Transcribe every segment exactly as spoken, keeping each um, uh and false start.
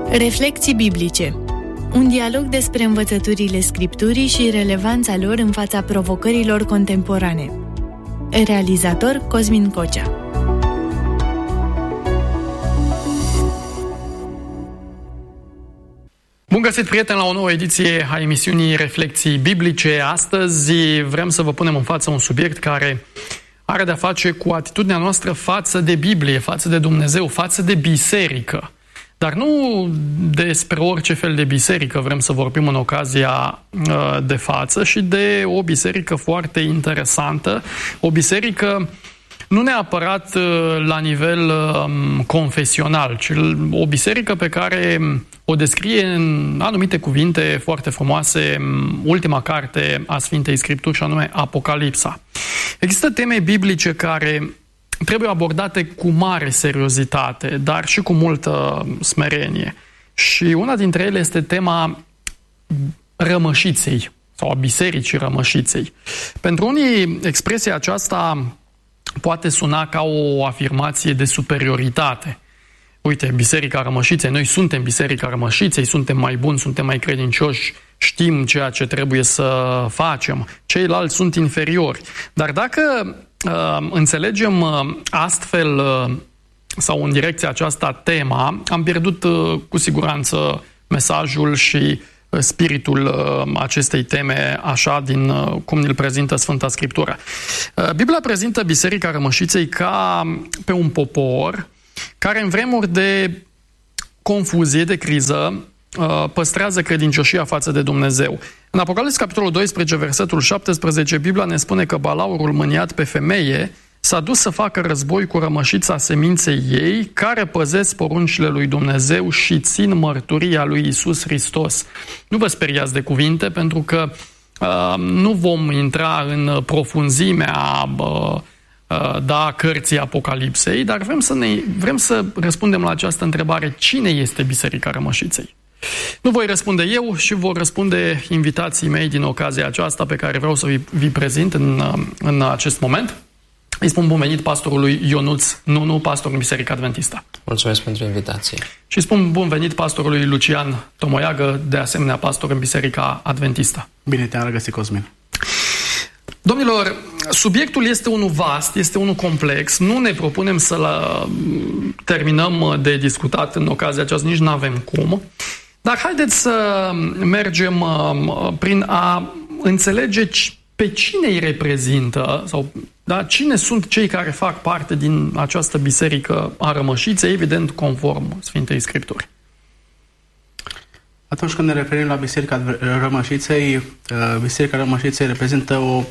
Reflecții biblice. Un dialog despre învățăturile Scripturii și relevanța lor în fața provocărilor contemporane. Realizator Cosmin Cocea. Bun găsit, prieteni, la o nouă ediție a emisiunii Reflecții biblice. Astăzi vrem să vă punem în față un subiect care are de-a face cu atitudinea noastră față de Biblie, față de Dumnezeu, față de biserică. Dar nu despre orice fel de biserică vrem să vorbim în ocazia de față, și de o biserică foarte interesantă, o biserică nu neapărat la nivel confesional, ci o biserică pe care o descrie în anumite cuvinte foarte frumoase ultima carte a Sfintei Scripturi, și anume Apocalipsa. Există teme biblice care trebuie abordate cu mare seriozitate, dar și cu multă smerenie. Și una dintre ele este tema rămășiței sau a bisericii rămășiței. Pentru unii, expresia aceasta poate suna ca o afirmație de superioritate. Uite, Biserica Rămășiței, noi suntem Biserica Rămășiței, suntem mai buni, suntem mai credincioși, știm ceea ce trebuie să facem, ceilalți sunt inferiori. Dar dacă uh, înțelegem uh, astfel uh, sau în direcția aceasta tema, am pierdut uh, cu siguranță mesajul și uh, spiritul uh, acestei teme, așa din uh, cum ne-l prezintă Sfânta Scriptură. Uh, Biblia prezintă Biserica Rămășiței ca pe un popor care în vremuri de confuzie, de criză, păstrează credincioșia față de Dumnezeu. În Apocalipsa, capitolul doisprezece, versetul șaptesprezece, Biblia ne spune că balaurul mâniat pe femeie s-a dus să facă război cu rămășița seminței ei, care păzesc poruncile lui Dumnezeu și țin mărturia lui Iisus Hristos. Nu vă speriați de cuvinte, pentru că uh, nu vom intra în profunzimea uh, da, cărții Apocalipsei, dar vrem să, ne, vrem să răspundem la această întrebare: cine este Biserica Rămășiței? Nu voi răspunde eu, și vor răspunde invitații mei din ocazia aceasta pe care vreau să vi, vi prezint în, în acest moment. Îi spun bun venit pastorului Ionuț Nunu, pastor în Biserica Adventistă. Mulțumesc pentru invitație. Și spun bun venit pastorului Lucian Tomoiagă, de asemenea pastor în Biserica Adventistă. Bine te-am regăsit, Cosmin. Domnilor, subiectul este unul vast, este unul complex. Nu ne propunem să-l terminăm de discutat în ocazia aceasta, nici nu avem cum. Dar haideți să mergem prin a înțelege pe cine îi reprezintă, sau da, cine sunt cei care fac parte din această biserică a Rămășiței, evident conform Sfintei Scripturi. Atunci când ne referim la Biserica Rămășiței, Biserica Rămășiței reprezintă o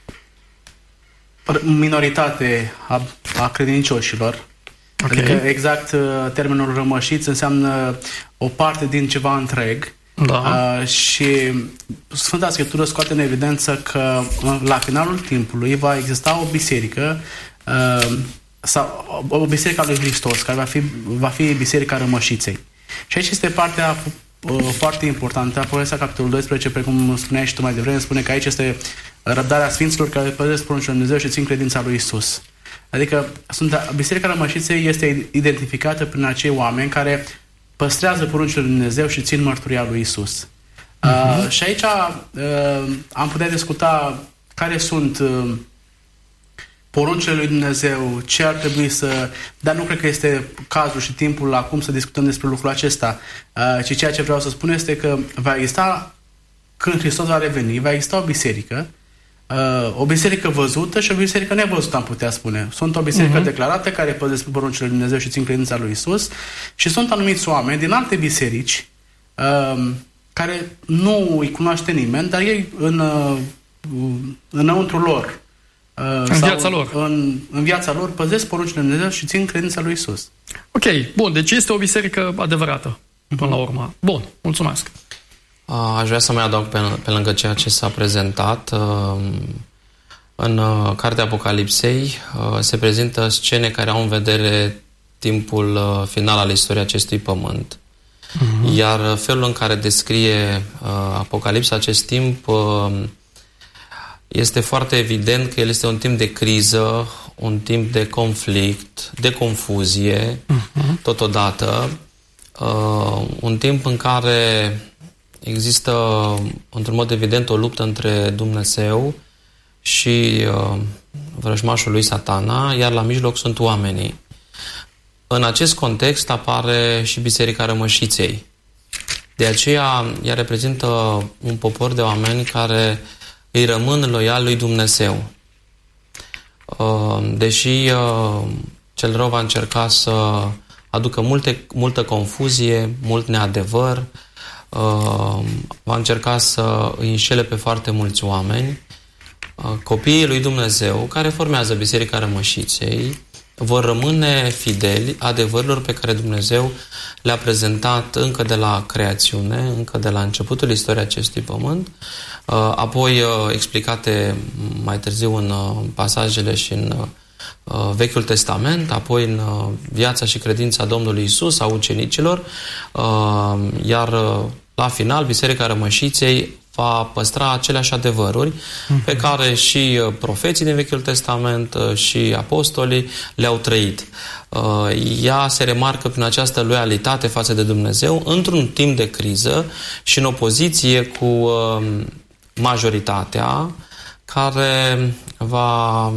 minoritate a, a credincioșilor. Okay. Adică exact termenul rămășiți înseamnă o parte din ceva întreg. Da. Uh, și Sfânta Scriptură scoate în evidență că la finalul timpului va exista o biserică uh, sau o biserică a lui Hristos, care va fi, va fi Biserica Rămășiței. Și aici este partea uh, foarte importantă. Apocalipsa, capitolul doisprezece, precum spuneai și tu mai devreme, spune că aici este răbdarea Sfinților care păzesc poruncile lui Dumnezeu și țin credința lui Isus. Adică Biserica Rămășiței este identificată prin acei oameni care păstrează poruncile lui Dumnezeu și țin mărturia lui Isus. Uh-huh. Uh, și aici uh, am putea discuta care sunt uh, poruncile lui Dumnezeu, ce ar trebui să... Dar nu cred că este cazul și timpul acum să discutăm despre lucrul acesta. Uh, ci ceea ce vreau să spun este că va exista, când Hristos va reveni, va exista o biserică, uh, o biserică văzută și o biserică nevăzută, am putea spune. Sunt o biserică uh-huh. declarată care păzesc poruncile lui Dumnezeu și țin credința lui Isus, și sunt anumiți oameni din alte biserici uh, care nu îi cunoaște nimeni, dar ei în, uh, înăuntru lor, uh, în viața lor. În, în viața lor păzesc poruncile lui Dumnezeu și țin credința lui Isus. Ok, bun, deci este o biserică adevărată până la urmă. Bun, mulțumesc. Aș vrea să mai adaug pe, pe lângă ceea ce s-a prezentat. În Cartea Apocalipsei se prezintă scene care au în vedere timpul final al istoriei acestui pământ. Uh-huh. Iar felul în care descrie Apocalipsa acest timp este foarte evident că el este un timp de criză, un timp de conflict, de confuzie, uh-huh. totodată. uh, un timp în care există, într-un mod evident, o luptă între Dumnezeu și uh, vrăjmașul lui Satana, iar la mijloc sunt oamenii. În acest context apare și Biserica Rămășiței. De aceea, ea reprezintă un popor de oameni care îi rămân loiali lui Dumnezeu. Deși cel rău va încerca să aducă multe, multă confuzie, mult neadevăr, va încerca să îi înșele pe foarte mulți oameni, copiii lui Dumnezeu, care formează Biserica Rămășiței, vor rămâne fideli adevărurilor pe care Dumnezeu le-a prezentat încă de la creațiune, încă de la începutul istoriei acestui pământ, apoi explicate mai târziu în pasajele și în Vechiul Testament, apoi în viața și credința Domnului Isus, a ucenicilor, iar la final Biserica Rămășiței va păstra aceleași adevăruri uh-huh. pe care și profeții din Vechiul Testament și apostolii le-au trăit. Ea se remarcă prin această loialitate față de Dumnezeu într-un timp de criză și în opoziție cu majoritatea care va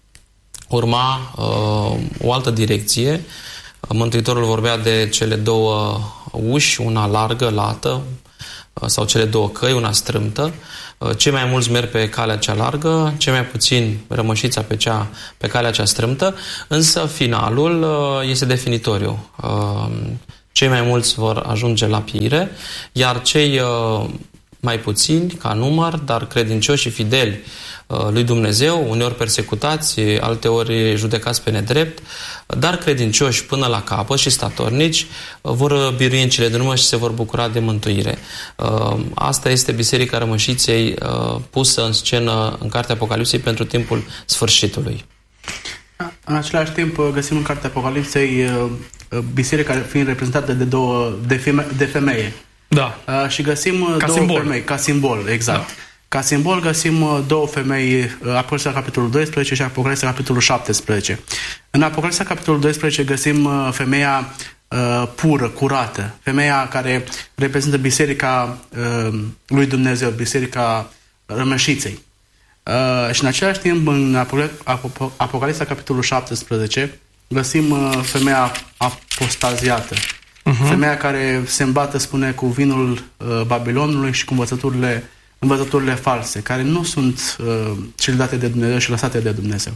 urma o altă direcție. Mântuitorul vorbea de cele două uși, una largă, lată, sau cele două căi, una strâmtă. Cei mai mulți merg pe calea cea largă, cei mai puțini rămășița pe, cea, pe calea cea strâmtă, însă finalul este definitoriu. Cei mai mulți vor ajunge la pire, iar cei mai puțini, ca număr, dar credincioși și fideli lui Dumnezeu, uneori persecutați, alteori judecați pe nedrept, dar credincioși până la capăt și statornici, vor birui în cele din urmă și se vor bucura de mântuire. Asta este Biserica Rămășiței pusă în scenă în Cartea Apocalipsei pentru timpul sfârșitului. În același timp găsim în Cartea Apocalipsei biserica fiind reprezentată de două de, feme, de femeie. Da. Și găsim ca două simbol. femei, ca simbol, exact. Da. Ca simbol găsim două femei, Apocalipsa capitolul doisprezece și Apocalipsa capitolul șaptesprezece. În Apocalipsa capitolul doisprezece găsim femeia uh, pură, curată, femeia care reprezintă biserica uh, lui Dumnezeu, biserica Rămășiței. Uh, și în același timp, în Apocalipsa capitolul șaptesprezece, găsim uh, femeia apostaziată. Uh-huh. Femeia care se îmbată, spune, cu vinul uh, Babilonului și cu învățăturile învățăturile false, care nu sunt uh, cele date de Dumnezeu și lăsate de Dumnezeu.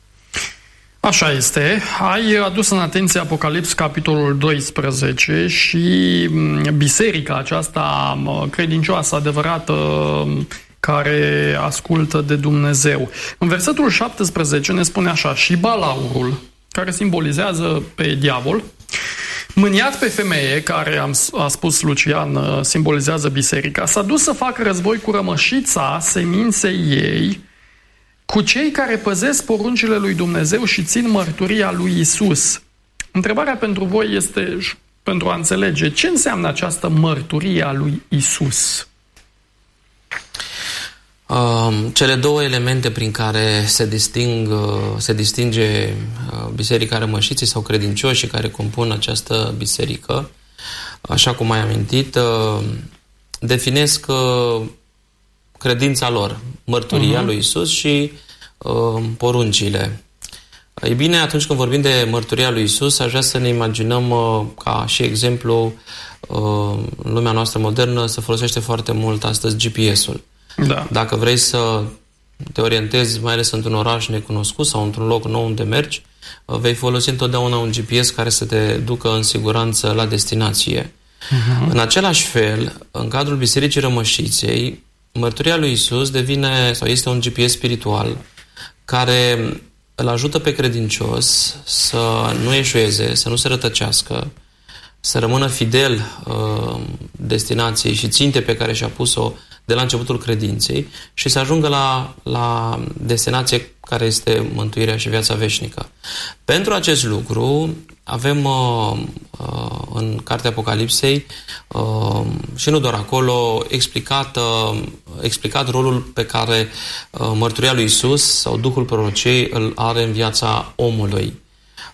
Așa este. Ai adus în atenție Apocalips, capitolul doisprezece și biserica aceasta credincioasă, adevărată, care ascultă de Dumnezeu. În versetul șaptesprezece ne spune așa: și balaurul, care simbolizează pe diavol, mâniat pe femeie, care am, a spus Lucian, simbolizează biserica, s-a dus să facă război cu rămășița seminței ei, cu cei care păzesc poruncile lui Dumnezeu și țin mărturia lui Isus. Întrebarea pentru voi este, pentru a înțelege, ce înseamnă această mărturie a lui Isus? Uh, cele două elemente prin care se, disting, uh, se distinge uh, Biserica Rămășiței sau credincioșii care compun această biserică, așa cum ai amintit, uh, definesc uh, credința lor, mărturia uh-huh. lui Isus și uh, poruncile. Ei bine, atunci când vorbim de mărturia lui Isus, aș vrea să ne imaginăm uh, ca și exemplu, uh, în lumea noastră modernă se folosește foarte mult astăzi G P S-ul. Da. Dacă vrei să te orientezi, mai ales într-un oraș necunoscut sau într-un loc nou unde mergi, vei folosi întotdeauna un G P S care să te ducă în siguranță la destinație. Uh-huh. În același fel, în cadrul Bisericii Rămășiței, mărturia lui Isus devine sau este un G P S spiritual care îl ajută pe credincios să nu eșueze, să nu se rătăcească, să rămână fidel uh, destinației și ținte pe care și-a pus-o de la începutul credinței și să ajungă la, la destinație care este mântuirea și viața veșnică. Pentru acest lucru avem uh, uh, în Cartea Apocalipsei uh, și nu doar acolo explicat, uh, explicat rolul pe care uh, mărturia lui Isus sau Duhul prorociei îl are în viața omului.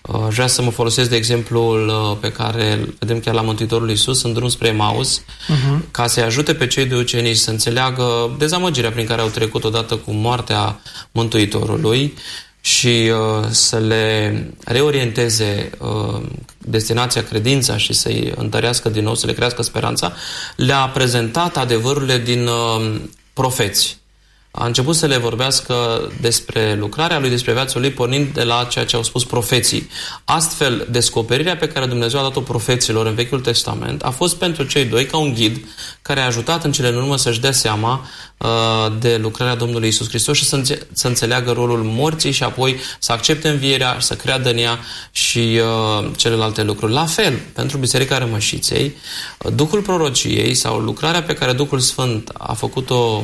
Aș vrea să mă folosesc de exemplul pe care îl vedem chiar la Mântuitorul Iisus în drum spre Emaus, uh-huh. ca să-i ajute pe cei doi ucenici să înțeleagă dezamăgirea prin care au trecut odată cu moartea Mântuitorului și uh, să le reorienteze uh, destinația, credința și să-i întărească din nou, să le crească speranța, le-a prezentat adevărurile din uh, profeți. A început să le vorbească despre lucrarea lui, despre viața lui, pornind de la ceea ce au spus profeții. Astfel, descoperirea pe care Dumnezeu a dat-o profeților în Vechiul Testament a fost pentru cei doi ca un ghid care a ajutat în cele în urmă să-și dea seama uh, de lucrarea Domnului Iisus Hristos și să, înțe- să înțeleagă rolul morții și apoi să accepte învierea, să creadă în ea și uh, celelalte lucruri. La fel, pentru Biserica Rămășiței, Duhul Prorociei sau lucrarea pe care Duhul Sfânt a făcut-o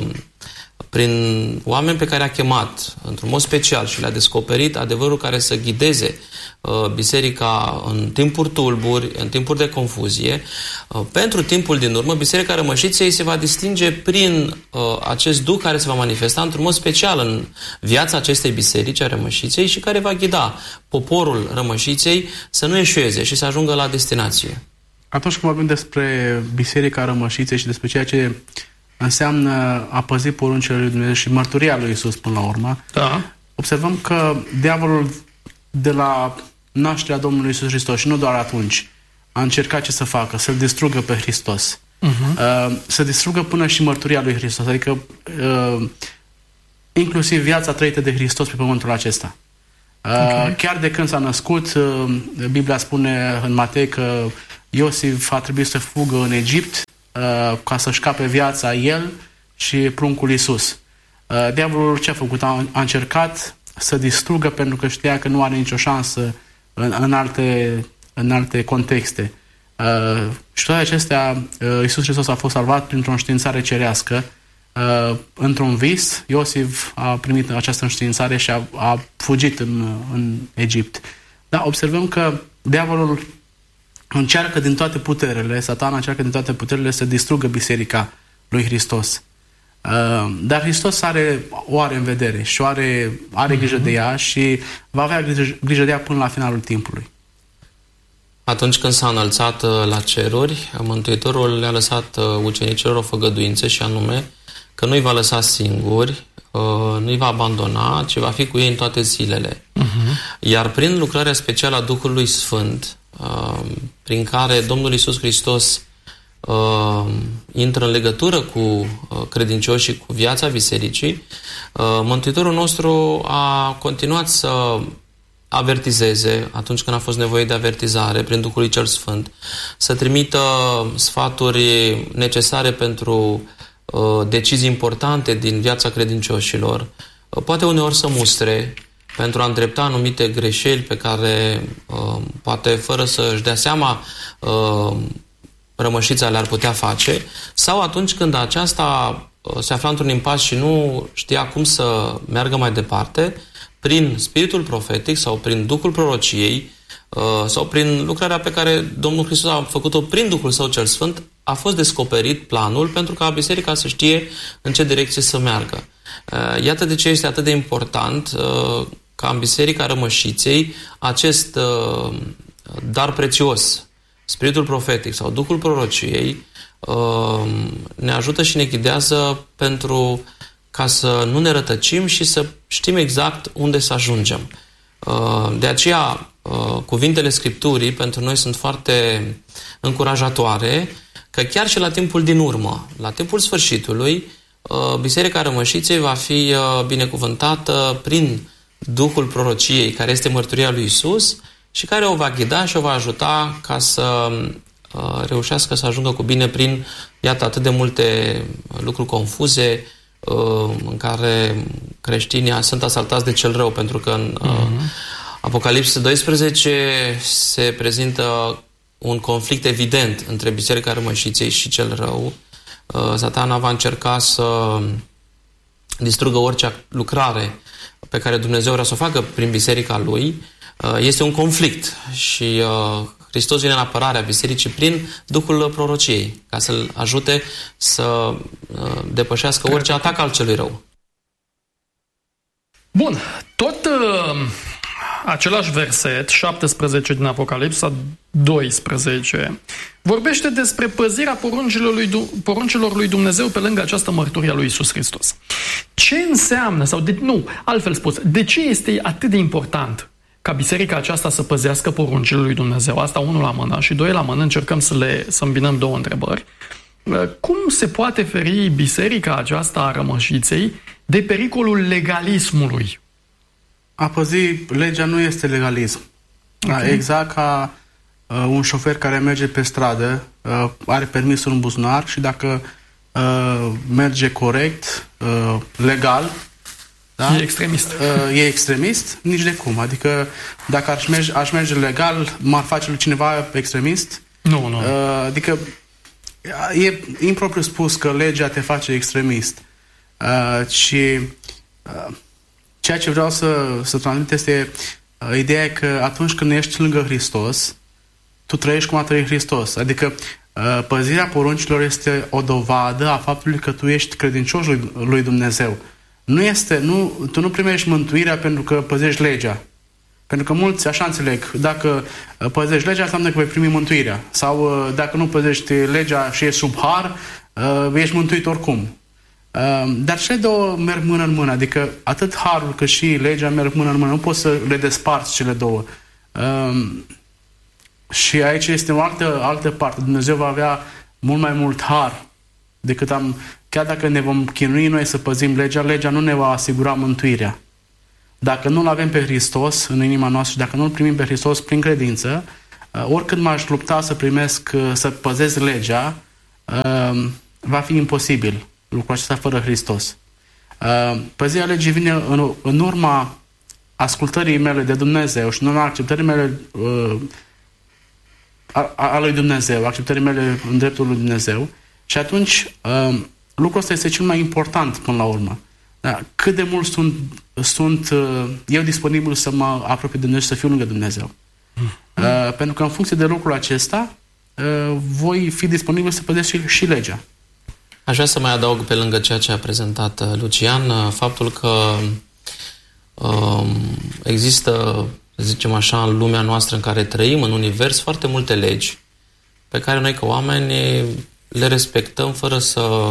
prin oameni pe care a chemat într-un mod special și le-a descoperit adevărul care să ghideze uh, biserica în timpuri tulburi, în timpuri de confuzie. Uh, pentru timpul din urmă, Biserica Rămășiței se va distinge prin uh, acest Duh care se va manifesta într-un mod special în viața acestei biserici a Rămășiței și care va ghida poporul Rămășiței să nu eșueze și să ajungă la destinație. Atunci când vorbim despre Biserica Rămășiței și despre ceea ce înseamnă a păzi poruncile lui Dumnezeu și mărturia lui Iisus până la urmă, da. observăm că diavolul de la nașterea Domnului Iisus Hristos și nu doar atunci a încercat ce să facă, să-L distrugă pe Hristos, uh-huh. uh, să distrugă până și mărturia lui Hristos, adică uh, inclusiv viața trăită de Hristos pe pământul acesta. Uh, okay. Chiar de când s-a născut, uh, Biblia spune în Matei că Iosif a trebuit să fugă în Egipt Uh, ca să-și scape viața el și pruncul Iisus. Uh, diavolul ce a făcut? A, a încercat să distrugă pentru că știa că nu are nicio șansă în, în, alte, în alte contexte. Uh, și toate acestea, uh, Iisus Hristos a fost salvat printr-o înștiințare cerească. Uh, într-un vis, Iosif a primit această înștiințare și a, a fugit în, în Egipt. Da, observăm că diavolul încearcă din toate puterele, Satana încearcă din toate puterile să distrugă Biserica lui Hristos. Uh, dar Hristos are, o are în vedere și o are, are grijă de ea și va avea grijă, grijă de ea până la finalul timpului. Atunci când s-a înălțat la ceruri, Mântuitorul le-a lăsat ucenicilor o făgăduință și anume că nu-i va lăsa singuri, nu-i va abandona, ci va fi cu ei în toate zilele. Uh-huh. Iar prin lucrarea specială a Duhului Sfânt, prin care Domnul Iisus Hristos uh, intră în legătură cu uh, credincioșii, cu viața bisericii, uh, Mântuitorul nostru a continuat să avertizeze atunci când a fost nevoie de avertizare prin Duhul cel Sfânt, să trimită sfaturi necesare pentru uh, decizii importante din viața credincioșilor, uh, poate uneori să mustre pentru a îndrepta anumite greșeli pe care uh, poate fără să-și dea seama uh, rămășița le-ar putea face, sau atunci când aceasta uh, se afla într-un impas și nu știa cum să meargă mai departe, prin spiritul profetic sau prin Duhul prorociei uh, sau prin lucrarea pe care Domnul Hristos a făcut-o prin Duhul Său cel Sfânt, a fost descoperit planul pentru ca biserica să știe în ce direcție să meargă. Uh, iată de ce este atât de important uh, ca în Biserica Rămășiței acest uh, dar prețios, spiritul profetic sau Duhul prorociei, uh, ne ajută și ne ghidează pentru ca să nu ne rătăcim și să știm exact unde să ajungem. Uh, de aceea, uh, cuvintele Scripturii pentru noi sunt foarte încurajatoare, că chiar și la timpul din urmă, la timpul sfârșitului, uh, Biserica Rămășiței va fi uh, binecuvântată prin Duhul prorociei, care este mărturia lui Iisus și care o va ghida și o va ajuta ca să uh, reușească să ajungă cu bine prin, iată, atât de multe lucruri confuze uh, în care creștinii sunt asaltați de cel rău, pentru că în uh, uh-huh. Apocalipsa doisprezece se prezintă un conflict evident între Biserica Rămășiței și cel rău. Uh, Satana va încerca să distrugă orice lucrare pe care Dumnezeu vrea să o facă prin biserica lui. Este un conflict și Hristos vine în apărarea bisericii prin Duhul prorociei, ca să-l ajute să depășească orice atac al celui rău. Bun, tot același verset, șaptesprezece din Apocalipsa doisprezece, vorbește despre păzirea poruncilor lui, poruncilor lui Dumnezeu pe lângă această mărturie a lui Iisus Hristos. Ce înseamnă, sau de, nu, altfel spus, de ce este atât de important ca biserica aceasta să păzească poruncile lui Dumnezeu? Asta unul la mână și doi la mână, încercăm să le să îmbinăm două întrebări. Cum se poate feri biserica aceasta a Rămășiței de pericolul legalismului? A păzi legea nu este legalism. Okay. Exact ca uh, un șofer care merge pe stradă, uh, are permisul în buzunar și dacă uh, merge corect, uh, legal, da? E extremist. Uh, e extremist? Nici de cum. Adică dacă aș merge, aș merge legal, m-ar face lui cineva extremist? Nu, nu. Uh, adică e impropriu spus că legea te face extremist. Uh, și uh, ceea ce vreau să, să transmit este uh, ideea că atunci când ești lângă Hristos, tu trăiești cum a trăit Hristos. Adică uh, păzirea poruncilor este o dovadă a faptului că tu ești credincios lui, lui Dumnezeu. Nu este, nu, tu nu primești mântuirea pentru că păzești legea. Pentru că mulți așa înțeleg. Dacă păzești legea, înseamnă că vei primi mântuirea. Sau dacă nu păzești legea și ești sub har, ești mântuit oricum. Dar cele două merg mână în mână. Adică atât harul cât și legea merg mână în mână. Nu poți să le desparți cele două. Și aici este o altă, altă parte. Dumnezeu va avea mult mai mult har decât am... Chiar dacă ne vom chinui noi să păzim legea, legea nu ne va asigura mântuirea. Dacă nu-L avem pe Hristos în inima noastră și dacă nu-L primim pe Hristos prin credință, oricât m-aș lupta să primesc, să păzesc legea, va fi imposibil lucrul acesta fără Hristos. Păzirea legii vine în, în urma ascultării mele de Dumnezeu și în urma acceptării mele a, a lui Dumnezeu, acceptării mele în dreptul lui Dumnezeu. Și atunci lucrul ăsta este cel mai important până la urmă. Da, cât de mult sunt, sunt eu disponibil să mă apropii de Dumnezeu și să fiu lângă Dumnezeu. Mm. Uh, pentru că în funcție de lucrul acesta uh, voi fi disponibil să păzesc și, și legea. Aș vrea să mai adaug pe lângă ceea ce a prezentat Lucian faptul că uh, există, să zicem așa, în lumea noastră în care trăim, în univers, foarte multe legi pe care noi ca oameni le respectăm fără să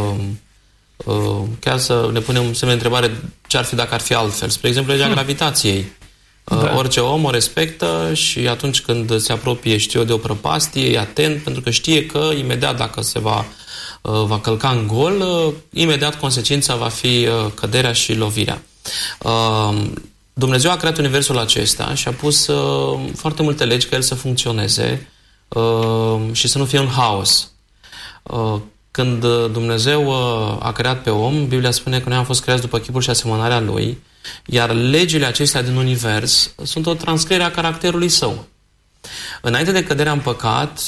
chiar să ne punem semne de întrebare ce ar fi dacă ar fi altfel. Spre exemplu, legea gravitației. Da. Orice om o respectă și atunci când se apropie, știu eu, de o prăpastie, e atent, pentru că știe că imediat dacă se va, va călca în gol, imediat consecința va fi căderea și lovirea. Dumnezeu a creat universul acesta și a pus foarte multe legi ca el să funcționeze și să nu fie un haos. Când Dumnezeu a creat pe om, Biblia spune că noi am fost creați după chipul și asemănarea Lui, iar legile acestea din univers sunt o transcriere a caracterului Său. Înainte de căderea în păcat,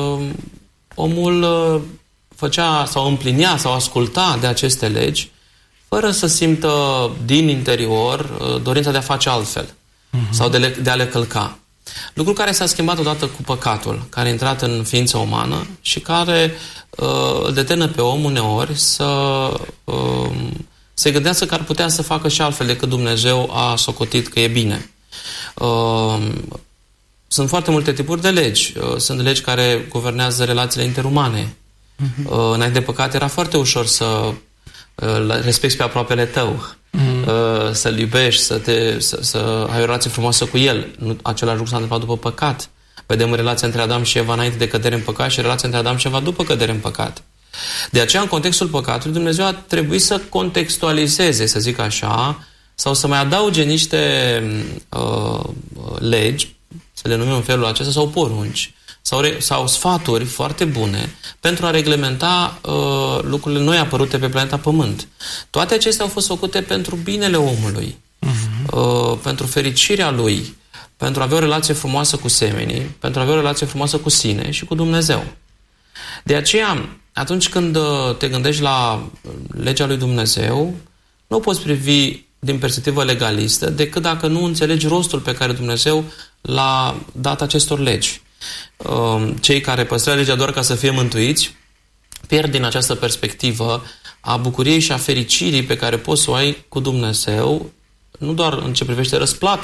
omul făcea sau împlinea sau asculta de aceste legi fără să simtă din interior dorința de a face altfel uh-huh. sau de, le, de a le călca. Lucru care s-a schimbat odată cu păcatul, care a intrat în ființa umană și care uh, îl determină pe om uneori să uh, se gândească că ar putea să facă și altfel decât Dumnezeu a socotit că e bine. Uh, sunt foarte multe tipuri de legi. Uh, sunt legi care guvernează relațiile interumane. Uh-huh. Uh, înainte de păcat era foarte ușor să uh, respecti pe aproapele tău. Mm. Uh, să-l iubești, să, te, să, să ai o relație frumoasă cu el. Nu, același lucru s-a întâmplat după păcat. Vedem relația între Adam și Eva înainte de cădere în păcat și relația între Adam și Eva după cădere în păcat. De aceea, în contextul păcatului, Dumnezeu a trebuit să contextualizeze, să zic așa, sau să mai adauge niște uh, legi, să le numim în felul acesta, sau porunci, sau, re, sau sfaturi foarte bune pentru a reglementa uh, lucrurile noi apărute pe planeta Pământ. Toate acestea au fost făcute pentru binele omului, uh-huh. uh, pentru fericirea lui, pentru a avea o relație frumoasă cu semenii, pentru a avea o relație frumoasă cu sine și cu Dumnezeu. De aceea, atunci când uh, te gândești la legea lui Dumnezeu, nu poți privi din perspectivă legalistă decât dacă nu înțelegi rostul pe care Dumnezeu l-a dat acestor legi. Cei care păstrează legea doar ca să fie mântuiți pierd din această perspectivă a bucuriei și a fericirii pe care poți să o ai cu Dumnezeu, nu doar în ce privește răsplata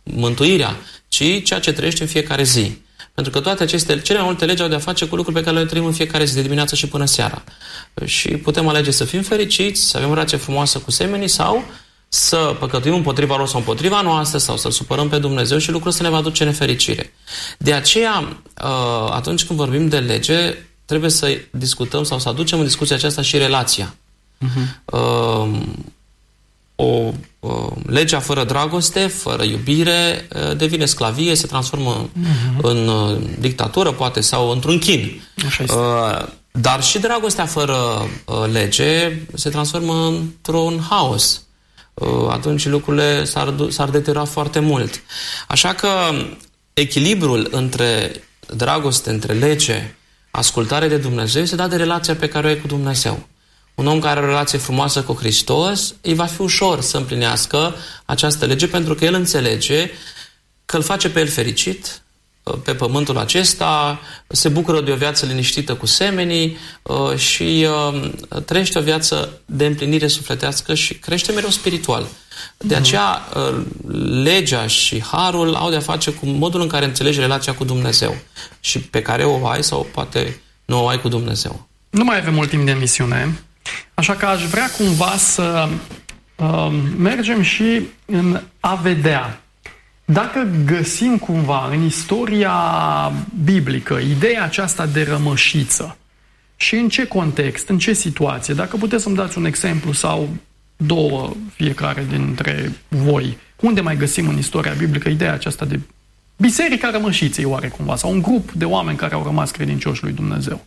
mântuirea, ci ceea ce trăiești în fiecare zi. Pentru că toate aceste, cele mai multe legi au de-a face cu lucruri pe care le trăim în fiecare zi, de dimineață și până seara. Și putem alege să fim fericiți, să avem o relație frumoasă cu semenii sau să păcătuim împotriva lor sau împotriva noastră sau să-L supărăm pe Dumnezeu și lucrul ăsta ne va duce nefericire. De aceea, atunci când vorbim de lege, trebuie să discutăm sau să aducem în discuția aceasta și relația. Uh-huh. O legea fără dragoste, fără iubire, devine sclavie, se transformă uh-huh. în dictatură, poate, sau într-un chin. Uh, dar și dragostea fără uh, lege se transformă într-un haos. Uh, atunci lucrurile s-ar, s-ar deteriora foarte mult. Așa că echilibrul între dragoste, între lege, ascultare de Dumnezeu, se dă de relația pe care o ai cu Dumnezeu. Un om care are o relație frumoasă cu Hristos, îi va fi ușor să împlinească această lege, pentru că el înțelege că îl face pe el fericit pe pământul acesta, se bucură de o viață liniștită cu semenii și trăiește o viață de împlinire sufletească și crește mereu spiritual. De aceea, legea și harul au de-a face cu modul în care înțelegi relația cu Dumnezeu și pe care o ai sau poate nu o ai cu Dumnezeu. Nu mai avem mult timp de emisiune, așa că aș vrea cumva să uh, mergem și în a vedea. Dacă găsim cumva în istoria biblică ideea aceasta de rămășiță și în ce context, în ce situație, dacă puteți să-mi dați un exemplu sau două fiecare dintre voi, unde mai găsim în istoria biblică ideea aceasta de biserica rămășiței oare cumva, sau un grup de oameni care au rămas credincioși lui Dumnezeu?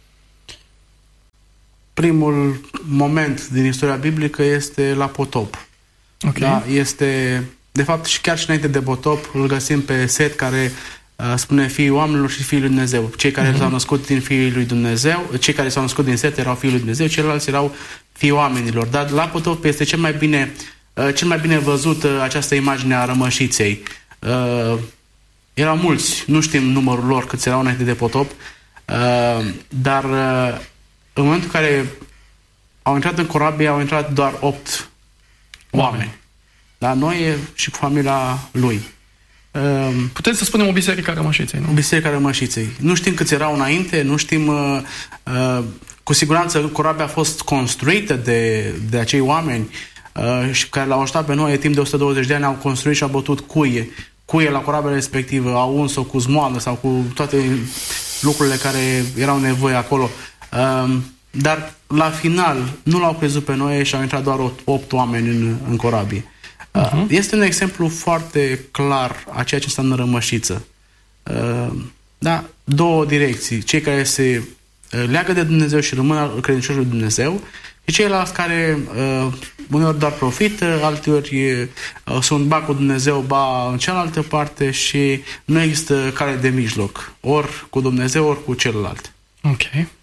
Primul moment din istoria biblică este la potop. Okay. Da, este, de fapt, și chiar și înainte de potop, îl găsim pe Set, care uh, spune fiii oamenilor și fiii lui Dumnezeu. Cei care uh-huh. s-au născut din fiii lui Dumnezeu, cei care s-au născut din Set erau fiii lui Dumnezeu, ceilalți erau fiii oamenilor. Dar la potop este cel mai bine, uh, cel mai bine văzut uh, această imagine a rămășiței. Uh, erau mulți, nu știm numărul lor câți erau înainte de potop, uh, dar uh, în momentul în care au intrat în corabie, au intrat doar opt oameni. Dar Noe și cu familia lui. Putem să spunem o biserică a rămășiței, nu? O biserică a rămășiței. Nu știm câți erau înainte, nu știm... Uh, uh, cu siguranță corabia a fost construită de, de acei oameni uh, și care l-au ajutat pe Noe timp de o sută douăzeci de ani, au construit și au bătut cuie. Cuie la corabia respectivă, au uns-o cu zmoală sau cu toate lucrurile care erau nevoie acolo. Uh, dar la final nu l-au crezut pe Noe și au intrat doar opt oameni în, în corabie. Uh, uh-huh. Este un exemplu foarte clar a ceea ce înseamnă rămășiță. Uh, da, două direcții. Cei care se uh, leagă de Dumnezeu și rămân credincioși lui Dumnezeu și ceilalți care uh, uneori doar profită, alteori uh, sunt ba cu Dumnezeu, ba în cealaltă parte și nu există cale de mijloc. Ori cu Dumnezeu, ori cu celălalt. Ok.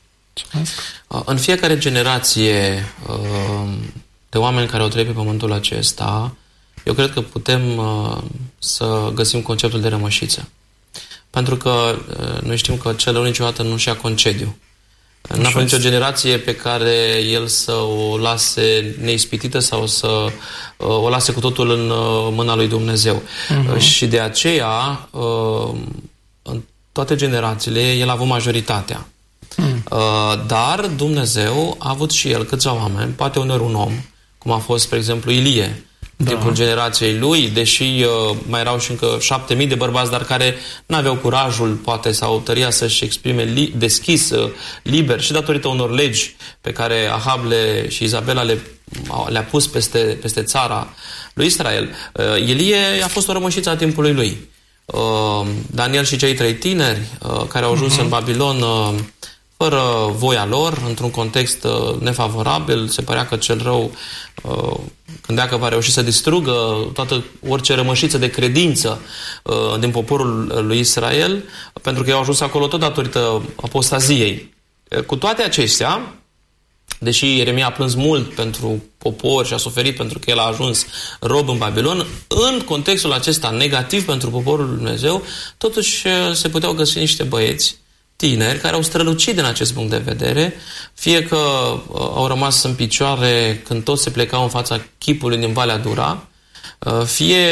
Uh, în fiecare generație uh, de oameni care au trăit pe pământul acesta, eu cred că putem uh, să găsim conceptul de rămășiță. Pentru că uh, noi știm că cel rău niciodată nu-și ia concediu. N-a fost nicio generație pe care el să o lase neispitită sau să uh, o lase cu totul în uh, mâna lui Dumnezeu. Uh-huh. Uh, și de aceea, uh, în toate generațiile, el a avut majoritatea. Uh-huh. Uh, dar Dumnezeu a avut și el câțiva oameni, poate uneori un om, cum a fost, spre exemplu, Ilie, în da. timpul generației lui, deși uh, mai erau și încă șapte mii de bărbați, dar care n-aveau curajul, poate, sau tăria să-și exprime li- deschis, uh, liber, și datorită unor legi pe care Ahab le, și Izabela le, le-a pus peste, peste țara lui Israel. Uh, Ilie a fost o rămășiță a timpului lui. Uh, Daniel și cei trei tineri uh, care au ajuns uh-huh. în Babilon uh, fără voia lor, într-un context uh, nefavorabil, se părea că cel rău uh, gândea că va reuși să distrugă toată orice rămășiță de credință uh, din poporul lui Israel, pentru că ei au ajuns acolo tot datorită apostaziei. Cu toate acestea, deși Ieremia a plâns mult pentru popor și a suferit pentru că el a ajuns rob în Babilon, în contextul acesta negativ pentru poporul lui Dumnezeu, totuși se puteau găsi niște băieți tineri care au strălucit din acest punct de vedere, fie că uh, au rămas în picioare când toți se plecau în fața chipului din Valea Dura, fie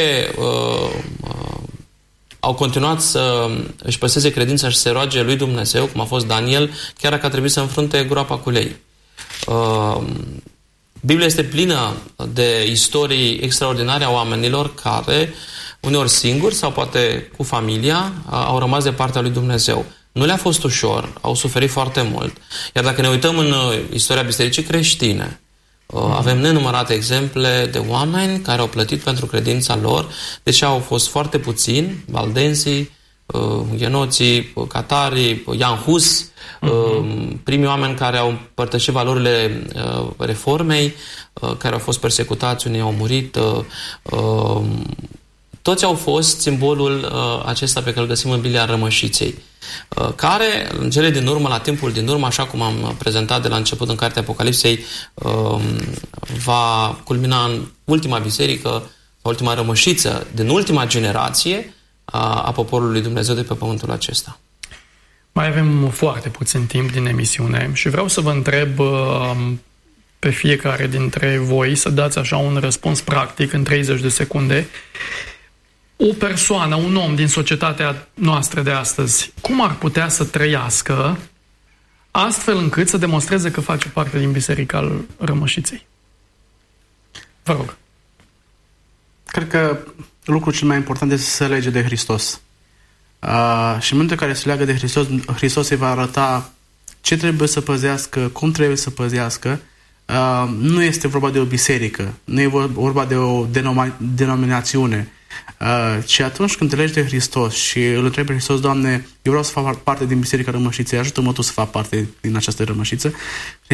au continuat să își păstreze credința și să se roage lui Dumnezeu, cum a fost Daniel, chiar dacă a trebuit să înfrunte groapa cu lei. Biblia este plină de istorii extraordinare a oamenilor care, uneori singuri sau poate cu familia, au rămas de partea lui Dumnezeu. Nu le-a fost ușor, au suferit foarte mult. Iar dacă ne uităm în istoria bisericii creștine, avem nenumărate exemple de oameni care au plătit pentru credința lor, deși au fost foarte puțini, valdenzii, ghenoții, catarii, Jan Hus, uh-huh. primii oameni care au împărtășit valorile reformei, care au fost persecutați, unii au murit. Toți au fost simbolul acesta pe care îl găsim în Biblia rămășiței, care, în cele din urmă, la timpul din urmă, așa cum am prezentat de la început în Cartea Apocalipsei, va culmina în ultima biserică, ultima rămășiță din ultima generație a poporului Dumnezeu de pe pământul acesta. Mai avem foarte puțin timp din emisiune și vreau să vă întreb pe fiecare dintre voi să dați așa un răspuns practic în treizeci de secunde. O persoană, un om din societatea noastră de astăzi, cum ar putea să trăiască astfel încât să demonstreze că face parte din Biserica Rămășiței? Vă rog. Cred că lucrul cel mai important este să se lege de Hristos. Uh, și în momentul în care se leagă de Hristos, Hristos îi va arăta ce trebuie să păzească, cum trebuie să păzească. Uh, nu este vorba de o biserică, nu e vorba de o denoma- denominațiune, uh, ci atunci când te legi de Hristos și îl întrebi pe Hristos: Doamne, eu vreau să fac parte din Biserica Rămășiței, ajută-mă Tu să fac parte din această rămășiță.